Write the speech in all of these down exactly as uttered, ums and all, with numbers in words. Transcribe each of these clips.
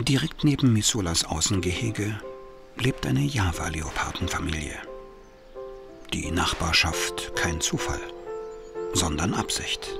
Direkt neben Missulas Außengehege lebt eine Java-Leopardenfamilie. Die Nachbarschaft kein Zufall, sondern Absicht.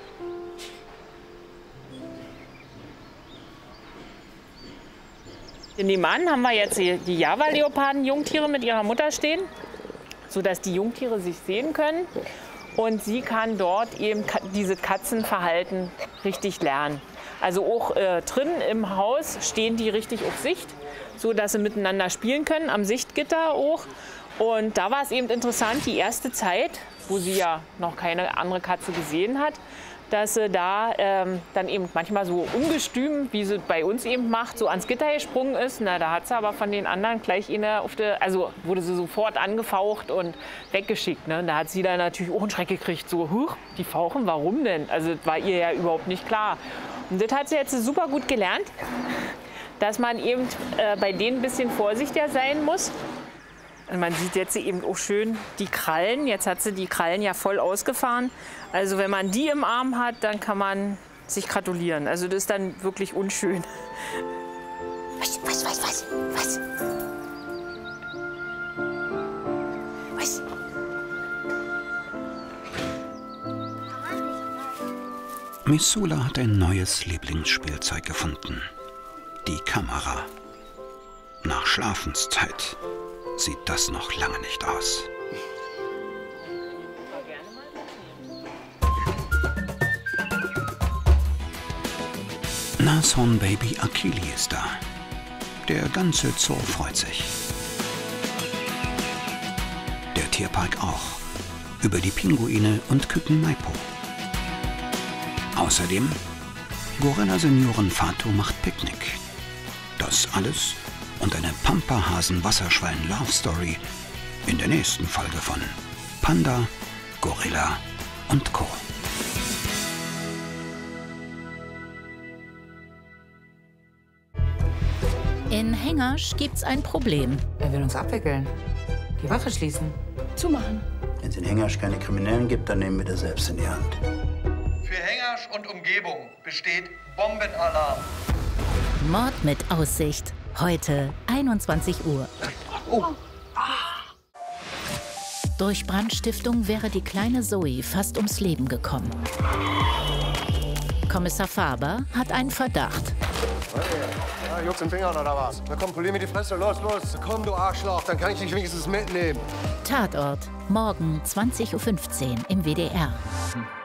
In dem Mann haben wir jetzt die Java-Leoparden-Jungtiere mit ihrer Mutter stehen, sodass die Jungtiere sich sehen können. Und sie kann dort eben dieses Katzenverhalten richtig lernen. Also auch äh, drinnen im Haus stehen die richtig auf Sicht, sodass sie miteinander spielen können, am Sichtgitter auch. Und da war es eben interessant, die erste Zeit, wo sie ja noch keine andere Katze gesehen hat, dass sie da ähm, dann eben manchmal so ungestüm, wie sie bei uns eben macht, so ans Gitter gesprungen ist. Na, da hat sie aber von den anderen gleich eine auf der, also wurde sie sofort angefaucht und weggeschickt. Ne? Da hat sie dann natürlich auch einen Schreck gekriegt, so, huch, die fauchen, warum denn? Also das war ihr ja überhaupt nicht klar. Und das hat sie jetzt super gut gelernt, dass man eben äh, bei denen ein bisschen vorsichtiger sein muss. Und man sieht jetzt eben auch schön die Krallen. Jetzt hat sie die Krallen ja voll ausgefahren. Also wenn man die im Arm hat, dann kann man sich gratulieren. Also das ist dann wirklich unschön. Was, was, was, was, was? Was? Missula hat ein neues Lieblingsspielzeug gefunden. Die Kamera. Nach Schlafenszeit sieht das noch lange nicht aus. Nashornbaby Akili ist da. Der ganze Zoo freut sich. Der Tierpark auch. Über die Pinguine und Küken Maipo. Außerdem Gorilla-Seniorin Fatu macht Picknick. Das alles und eine Pampa-Hasen-Wasserschwein-Love-Story in der nächsten Folge von Panda, Gorilla und Co. In Hengersch gibt's ein Problem. Er will uns abwickeln. Die Wache schließen. Zumachen. Wenn es in Hengersch keine Kriminellen gibt, dann nehmen wir das selbst in die Hand. Für Hengersch und Umgebung besteht Bombenalarm. Mord mit Aussicht. Heute einundzwanzig Uhr. Oh. Durch Brandstiftung wäre die kleine Zoe fast ums Leben gekommen. Kommissar Faber hat einen Verdacht. Ja, Jucks im Finger oder was? Na komm, polier mir die Fresse. Los, los. Komm, du Arschloch. Dann kann ich dich wenigstens mitnehmen. Tatort. Morgen zwanzig Uhr fünfzehn im W D R.